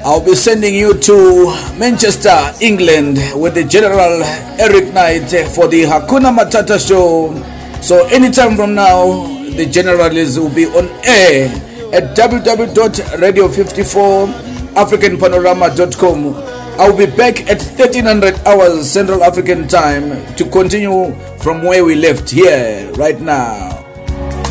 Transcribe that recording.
I'll be sending you to Manchester, England with the General Eric Knight for the Hakuna Matata show. So anytime from now, the Generals will be on air at www.radio54africanpanorama.com. I'll be back at 1300 hours Central African time to continue from where we left here right now.